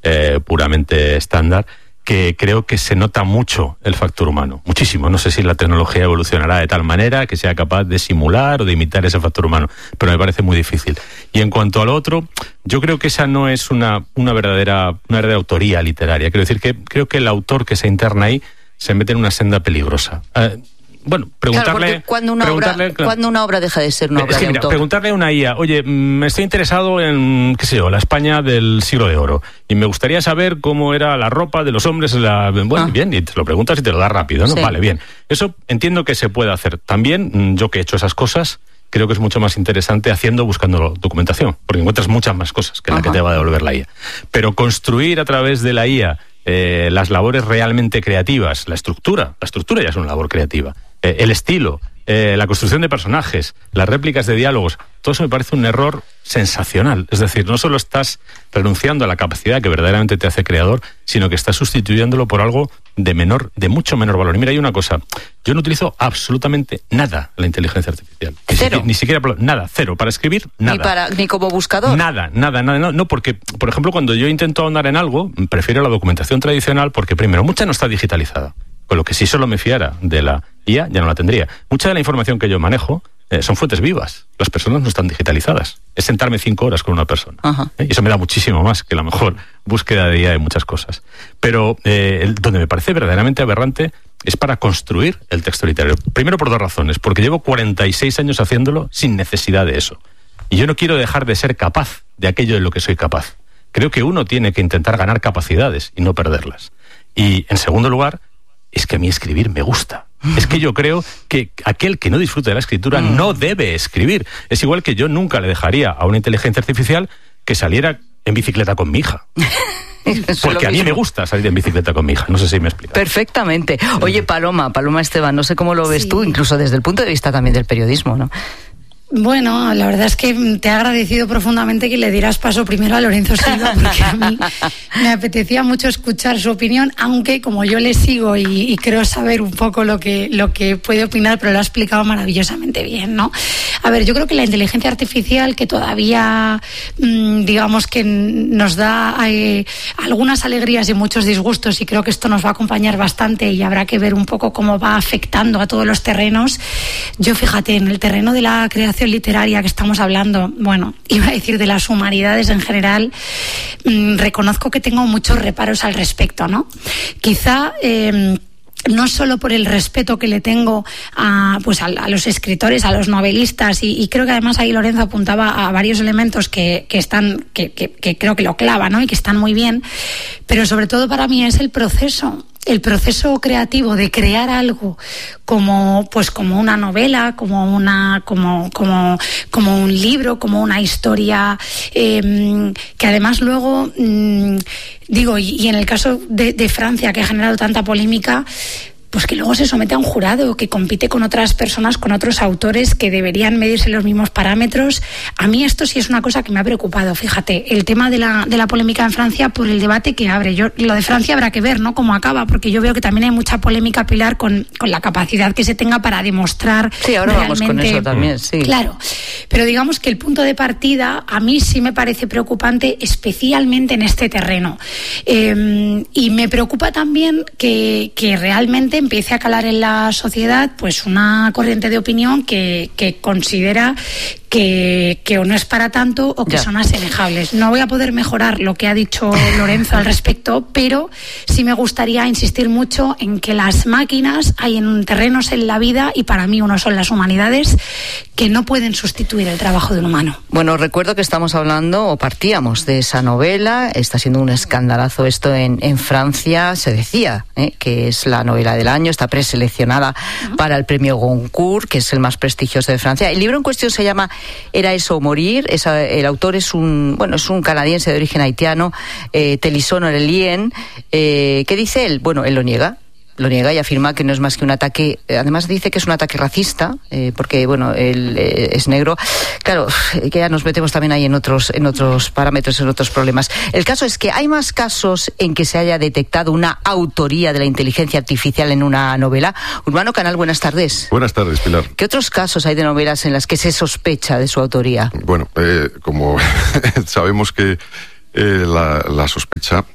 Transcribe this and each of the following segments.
puramente estándar, que creo que se nota mucho el factor humano, muchísimo. No sé si la tecnología evolucionará de tal manera que sea capaz de simular o de imitar ese factor humano, pero me parece muy difícil. Y en cuanto a lo otro, yo creo que esa no es una verdadera autoría literaria. Quiero decir que creo que el autor que se interna ahí se mete en una senda peligrosa. Bueno, preguntarle... Claro, cuando una obra deja de ser una obra de autor. Preguntarle a una IA, oye, me estoy interesado en, qué sé yo, la España del siglo de oro, y me gustaría saber cómo era la ropa de los hombres. Bien, y te lo preguntas y te lo da rápido, ¿no? Sí. Vale, bien. Eso entiendo que se puede hacer. También, yo que he hecho esas cosas, creo que es mucho más interesante buscando documentación, porque encuentras muchas más cosas que la que te va a devolver la IA. Pero construir a través de la IA las labores realmente creativas, la estructura ya es una labor creativa. El estilo, la construcción de personajes, las réplicas de diálogos, todo eso me parece un error sensacional. Es decir, no solo estás renunciando a la capacidad que verdaderamente te hace creador, sino que estás sustituyéndolo por algo de mucho menor valor. Y mira, hay una cosa, yo no utilizo absolutamente nada la inteligencia artificial. ¿Cero? Ni siquiera nada, cero. Para escribir, nada. Ni como buscador. Nada. No, porque, por ejemplo, cuando yo intento ahondar en algo, prefiero la documentación tradicional porque, primero, mucha no está digitalizada. Con lo que si solo me fiara de la IA, ya no la tendría. Mucha de la información que yo manejo son fuentes vivas. Las personas no están digitalizadas. Es sentarme 5 horas con una persona. Y eso me da muchísimo más que la mejor búsqueda de IA de muchas cosas. Pero donde me parece verdaderamente aberrante es para construir el texto literario. Primero por 2 razones. Porque llevo 46 años haciéndolo sin necesidad de eso. Y yo no quiero dejar de ser capaz de aquello de lo que soy capaz. Creo que uno tiene que intentar ganar capacidades y no perderlas. Y, en segundo lugar, es que a mí escribir me gusta. Es que yo creo que aquel que no disfruta de la escritura no debe escribir. Es igual que yo nunca le dejaría a una inteligencia artificial que saliera en bicicleta con mi hija. Porque a mí me gusta salir en bicicleta con mi hija. No sé si me explico. Perfectamente. Oye, Paloma Esteban, no sé cómo lo ves tú, incluso desde el punto de vista también del periodismo, ¿no? Bueno, la verdad es que te he agradecido profundamente que le dieras paso primero a Lorenzo Silva, porque a mí me apetecía mucho escuchar su opinión, aunque como yo le sigo y creo saber un poco lo que puede opinar, pero lo ha explicado maravillosamente bien, ¿no? A ver, yo creo que la inteligencia artificial, que todavía digamos que nos da algunas alegrías y muchos disgustos, y creo que esto nos va a acompañar bastante y habrá que ver un poco cómo va afectando a todos los terrenos. Yo, fíjate, en el terreno de la creación literaria que estamos hablando, bueno, iba a decir de las humanidades en general, reconozco que tengo muchos reparos al respecto, ¿no? Quizá no solo por el respeto que le tengo a los escritores, a los novelistas, y creo que además ahí Lorenzo apuntaba a varios elementos que creo que lo clava, ¿no? Y que están muy bien, pero sobre todo para mí es el proceso creativo de crear algo como una novela, como un libro, como una historia, que además luego y en el caso de Francia, que ha generado tanta polémica, pues que luego se somete a un jurado que compite con otras personas, con otros autores que deberían medirse los mismos parámetros. A mí esto sí es una cosa que me ha preocupado. Fíjate, el tema de la polémica en Francia por el debate que abre. Lo de Francia habrá que ver, ¿no?, cómo acaba, porque yo veo que también hay mucha polémica, Pilar, con la capacidad que se tenga para demostrar. Sí, ahora realmente, vamos con eso también, sí. Claro, pero digamos que el punto de partida a mí sí me parece preocupante, especialmente en este terreno. Y me preocupa también que realmente empiece a calar en la sociedad pues una corriente de opinión que considera que o no es para tanto o que son asemejables. No voy a poder mejorar lo que ha dicho Lorenzo al respecto, pero sí me gustaría insistir mucho en que las máquinas hay en terrenos en la vida, y para mí uno son las humanidades, que no pueden sustituir el trabajo de un humano. Bueno, recuerdo que estamos hablando, o partíamos de esa novela, está siendo un escandalazo esto en Francia, se decía que es la novela del año, está preseleccionada para el premio Goncourt, que es el más prestigioso de Francia. El libro en cuestión se llama Era eso o morir. El autor es un canadiense de origen haitiano, Télisson Aurélien. ¿Qué dice él? Bueno, él lo niega y afirma que no es más que un ataque. Además dice que es un ataque racista, porque él es negro. Claro, que ya nos metemos también ahí en otros parámetros, en otros problemas. El caso es que hay más casos en que se haya detectado una autoría de la inteligencia artificial en una novela. Urbano Canal, buenas tardes. Buenas tardes, Pilar. ¿Qué otros casos hay de novelas en las que se sospecha de su autoría? Bueno, como sabemos que la sospecha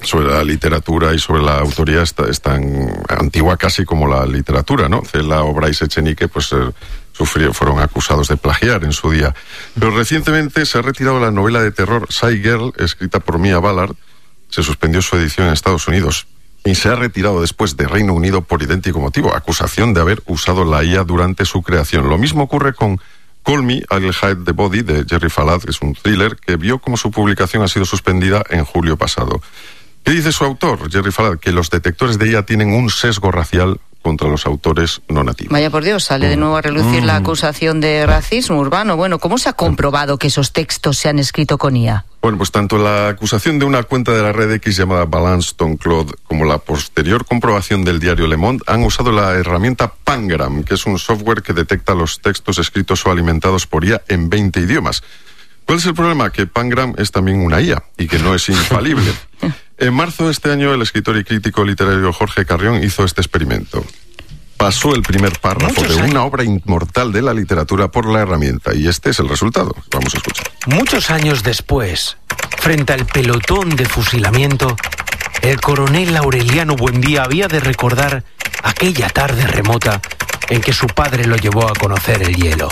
sobre la literatura y sobre la autoría es tan antigua casi como la literatura, ¿no? Cela o Bryce Echenique, pues fueron acusados de plagiar en su día. Pero recientemente se ha retirado la novela de terror Shy Girl, escrita por Mia Ballard. Se suspendió su edición en Estados Unidos y se ha retirado después de Reino Unido por idéntico motivo, acusación de haber usado la IA durante su creación. Lo mismo ocurre con Call Me, I'll Hide the Body, de Jerry Falad, que es un thriller que vio como su publicación ha sido suspendida en julio pasado. ¿Qué dice su autor, Jerry Falad? Que los detectores de IA tienen un sesgo racial contra los autores no nativos. Vaya por Dios, sale de nuevo a relucir la acusación de racismo urbano. Bueno, ¿cómo se ha comprobado que esos textos se han escrito con IA? Bueno, pues tanto la acusación de una cuenta de la red X llamada Balance Don Claude como la posterior comprobación del diario Le Monde han usado la herramienta Pangram, que es un software que detecta los textos escritos o alimentados por IA en 20 idiomas. ¿Cuál es el problema? Que Pangram es también una IA y que no es infalible. En marzo de este año, el escritor y crítico literario Jorge Carrión hizo este experimento. Pasó el primer párrafo de una obra inmortal de la literatura por la herramienta, y este es el resultado. Vamos a escuchar. Muchos años después, frente al pelotón de fusilamiento, el coronel Aureliano Buendía había de recordar aquella tarde remota en que su padre lo llevó a conocer el hielo.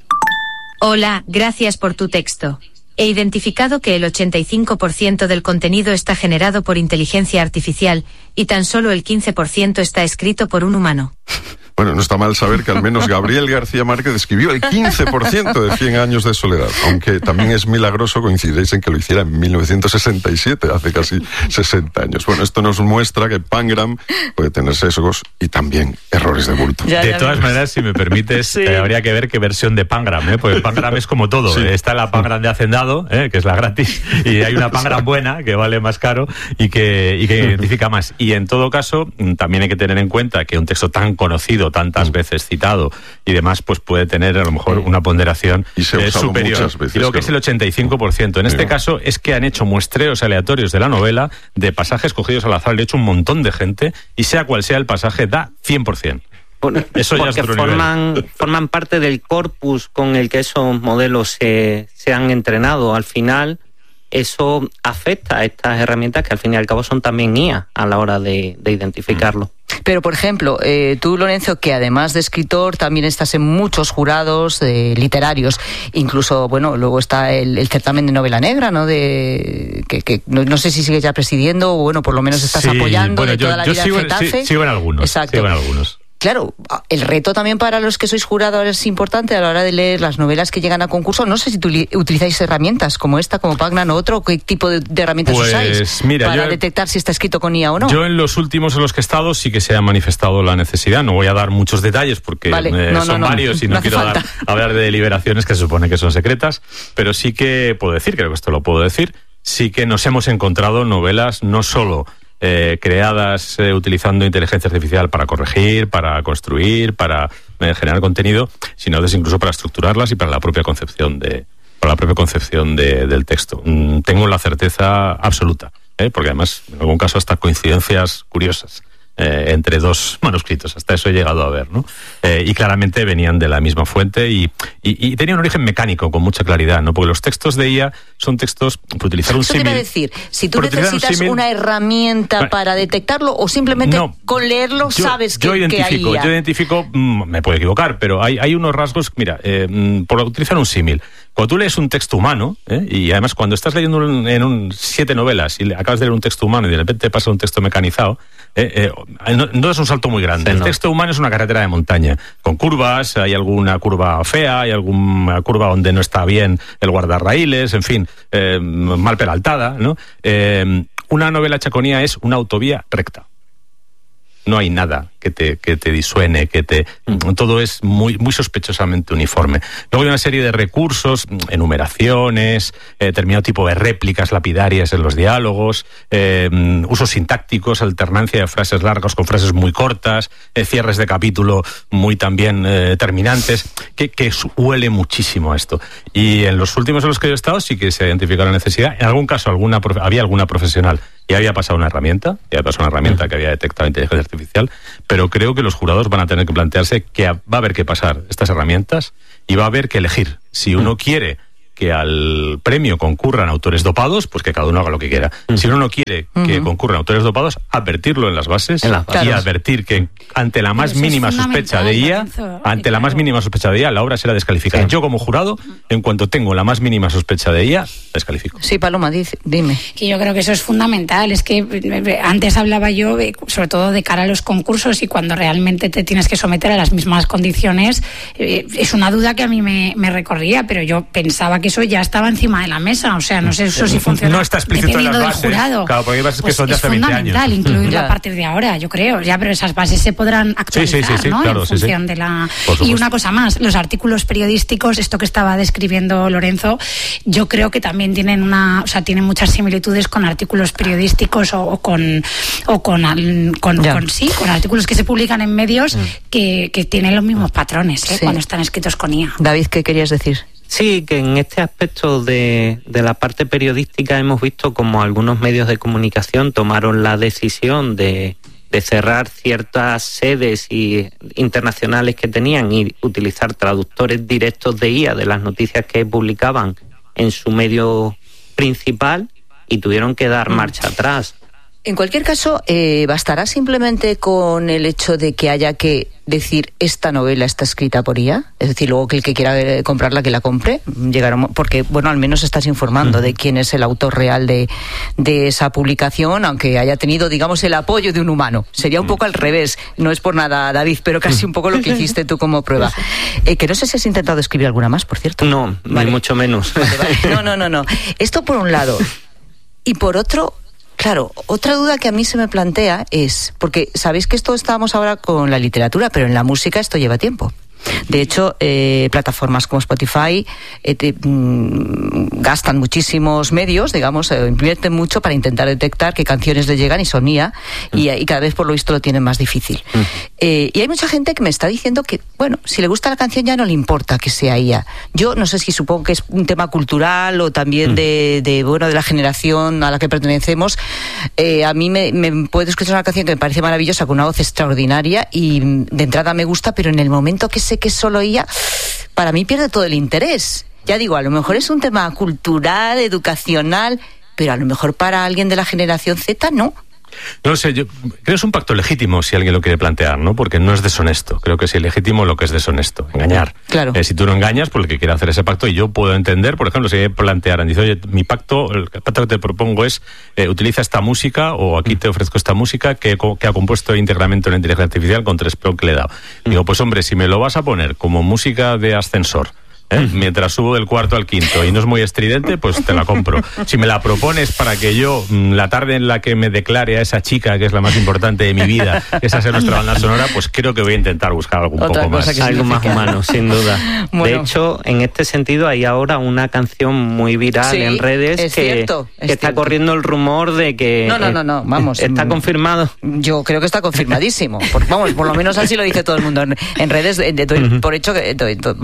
Hola, gracias por tu texto. He identificado que el 85% del contenido está generado por inteligencia artificial y tan solo el 15% está escrito por un humano. Bueno, no está mal saber que al menos Gabriel García Márquez escribió el 15% de 100 años de soledad, aunque también es milagroso, coincidéis en que lo hiciera en 1967, hace casi 60 años. Bueno, esto nos muestra que Pangram puede tener sesgos y también errores de bulto. De todas maneras, si me permites, sí, habría que ver qué versión de Pangram, porque Pangram es como todo. Sí. Está la Pangram de Hacendado, que es la gratis, y hay una Pangram buena, que vale más caro y que identifica más. Y en todo caso, también hay que tener en cuenta que un texto tan conocido, tantas veces citado y demás, pues puede tener a lo mejor una ponderación superior. Veces, y luego que es el 85%. En este caso es que han hecho muestreos aleatorios de la novela, de pasajes cogidos al azar, le ha hecho un montón de gente, y sea cual sea el pasaje, da 100%. Bueno, eso ya porque forman parte del corpus con el que esos modelos se han entrenado. Al final, eso afecta a estas herramientas que al fin y al cabo son también IA a la hora de identificarlo. Pero, por ejemplo, tú, Lorenzo, que además de escritor también estás en muchos jurados literarios, incluso, bueno, luego está el certamen de novela negra, ¿no? Que no sé si sigues ya presidiendo o, bueno, por lo menos estás apoyando, bueno, de toda la vida en Getafe. Sigo en algunos. Exacto. Sigo en algunos. Claro, el reto también para los que sois jurados es importante a la hora de leer las novelas que llegan a concurso. No sé si utilizáis herramientas como esta, como Pangram o otro, ¿qué tipo de herramientas usáis para detectar si está escrito con IA o no? Yo en los últimos en los que he estado sí que se ha manifestado la necesidad. No voy a dar muchos detalles porque son varios y no quiero hablar de deliberaciones que se supone que son secretas, pero sí que puedo decir, creo que esto lo puedo decir, sí que nos hemos encontrado novelas no solo creadas utilizando inteligencia artificial para corregir, para construir, para generar contenido, sino incluso para estructurarlas y para la propia concepción del texto. Tengo la certeza absoluta, porque además en algún caso hasta coincidencias curiosas entre dos manuscritos, hasta eso he llegado a ver, ¿no? Y claramente venían de la misma fuente y tenían un origen mecánico con mucha claridad, ¿no? Porque los textos de IA son textos, por utilizar un símil... Eso te iba a decir, si tú necesitas una herramienta para detectarlo o simplemente con leerlo sabes que hay IA. Yo identifico, me puedo equivocar, pero hay unos rasgos, mira, por utilizar un símil, cuando tú lees un texto humano, y además cuando estás leyendo en 7 novelas y acabas de leer un texto humano y de repente pasa un texto mecanizado, no es un salto muy grande. El texto humano es una carretera de montaña, con curvas, hay alguna curva fea, hay alguna curva donde no está bien el guardarraíles, en fin, mal peraltada, ¿no? Una novela hecha con IA es una autovía recta. No hay nada que te disuene, todo es muy sospechosamente uniforme. Luego hay una serie de recursos, enumeraciones, determinado tipo de réplicas lapidarias en los diálogos, usos sintácticos, alternancia de frases largas con frases muy cortas, cierres de capítulo muy también terminantes, que huele muchísimo a esto. Y en los últimos en los que yo he estado sí que se identificó la necesidad. En algún caso había alguna profesional y había pasado una herramienta que había detectado inteligencia artificial, pero creo que los jurados van a tener que plantearse que va a haber que pasar estas herramientas y va a haber que elegir. Si uno quiere que al premio concurran autores dopados, pues que cada uno haga lo que quiera. Si uno no quiere que concurran autores dopados, advertirlo en las bases y advertir que ante la más mínima sospecha de IA, la obra será descalificada. Sí. Yo como jurado, en cuanto tengo la más mínima sospecha de IA, descalifico. Sí, Paloma, dime. Que yo creo que eso es fundamental. Es que antes hablaba yo, sobre todo de cara a los concursos, y cuando realmente te tienes que someter a las mismas condiciones, es una duda que a mí me recorría, pero yo pensaba que eso ya estaba encima de la mesa. O sea, no sé eso si funciona. No está explícito en las bases. Jurado. Claro, porque hay bases que son de hace 20 años. Es fundamental incluirlo a partir de ahora, yo creo. Ya, pero esas bases se podrán actualizar, sí, ¿no? Claro, en función de la... Y una cosa más, los artículos periodísticos, esto que estaba describiendo Lorenzo, yo creo que también tienen muchas similitudes con artículos periodísticos con artículos que se publican en medios que tienen los mismos patrones cuando están escritos con IA. David, ¿qué querías decir? Sí, que en este aspecto de la parte periodística hemos visto como algunos medios de comunicación tomaron la decisión de cerrar ciertas sedes internacionales que tenían y utilizar traductores directos de IA de las noticias que publicaban en su medio principal y tuvieron que dar marcha atrás. En cualquier caso, ¿bastará simplemente con el hecho de que haya que decir esta novela está escrita por IA? Es decir, luego que el que quiera comprarla, que la compre. Porque, bueno, al menos estás informando de quién es el autor real de esa publicación, aunque haya tenido, digamos, el apoyo de un humano. Sería un poco al revés. No es por nada, David, pero casi un poco lo que hiciste tú como prueba. Que no sé si has intentado escribir alguna más, por cierto. No, ni mucho menos. Vale. No. Esto por un lado. Y por otro... Claro, otra duda que a mí se me plantea es, porque sabéis que esto estábamos ahora con la literatura, pero en la música esto lleva tiempo. De hecho, plataformas como Spotify gastan muchísimos medios, digamos, invierten mucho para intentar detectar qué canciones le llegan y son IA, y cada vez por lo visto lo tienen más difícil. Y hay mucha gente que me está diciendo que, bueno, si le gusta la canción ya no le importa que sea IA. Yo no sé si supongo que es un tema cultural o también de la generación a la que pertenecemos. A mí me puedo escuchar una canción que me parece maravillosa, con una voz extraordinaria, y de entrada me gusta, pero en el momento que sé que es solo IA, para mí pierde todo el interés. Ya digo, a lo mejor es un tema cultural, educacional, pero a lo mejor para alguien de la generación Z no. No lo sé, yo creo que es un pacto legítimo si alguien lo quiere plantear, ¿no? Porque no es deshonesto. Creo que es ilegítimo lo que es deshonesto, engañar. Claro. Si tú no engañas, pues el que quiera hacer ese pacto, y yo puedo entender, por ejemplo, si plantearan, dice, oye, el pacto que te propongo es utiliza esta música, o aquí te ofrezco esta música que ha compuesto íntegramente una inteligencia artificial con 3 prompts que le he dado. Digo, pues hombre, si me lo vas a poner como música de ascensor, mientras subo del 4 al 5 y no es muy estridente, pues te la compro. Si me la propones para que yo, la tarde en la que me declare a esa chica que es la más importante de mi vida, esa sea nuestra banda sonora, pues creo que voy a intentar buscar algo un poco más. Algo más humano, sin duda. Bueno. De hecho, en este sentido hay ahora una canción muy viral en redes que está corriendo el rumor de que... No, vamos. ¿Está confirmado? Yo creo que está confirmadísimo. Por lo menos así lo dice todo el mundo en redes. Doy por hecho que...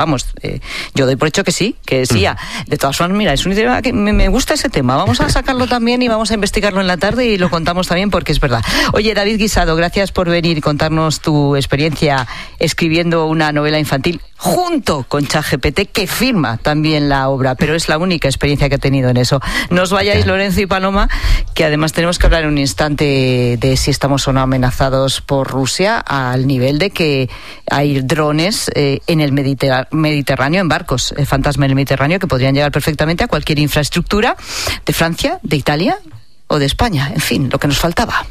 Yo doy por hecho que sí. De todas formas, mira, es un tema que me gusta ese tema. Vamos a sacarlo también y vamos a investigarlo en la tarde y lo contamos también porque es verdad. Oye, David Guisado, gracias por venir y contarnos tu experiencia escribiendo una novela infantil junto con ChatGPT, que firma también la obra, pero es la única experiencia que ha tenido en eso. No os vayáis, Lorenzo y Paloma, que además tenemos que hablar en un instante de si estamos o no amenazados por Rusia, al nivel de que hay drones en el Mediterráneo, en barcos fantasma en el Mediterráneo, que podrían llegar perfectamente a cualquier infraestructura de Francia, de Italia o de España. En fin, lo que nos faltaba.